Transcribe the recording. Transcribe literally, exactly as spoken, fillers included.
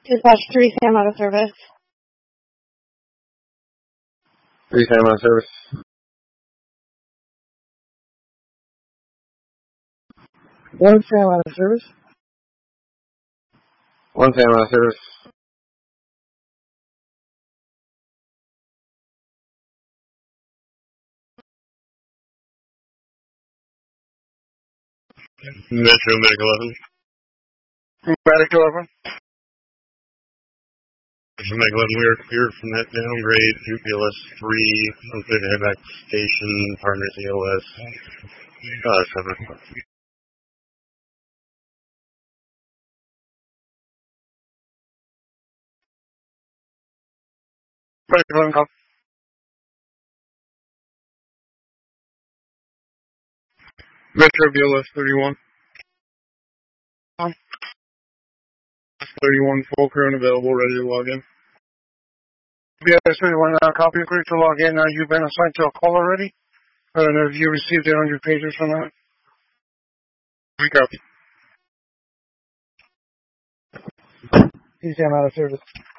Dispatch three, Sam out of service. three, Sam out of service. one, Sam out of service. one, Sam out of service. Metro Medical eleven. Medical eleven. Metro Medical eleven, we're here from that downgrade to P L S three. I'm going to head back to the station, partner C L S. Uh, seven o'clock. Medical eleven, call. Metro B L S thirty-one. Um, thirty-one, full crew and available, ready to log in. B L S thirty-one, uh, copy, agreed to log in. Uh, you've been assigned to a call already. I don't know if you received it on your pagers or not. We copy. He's Sam out of service.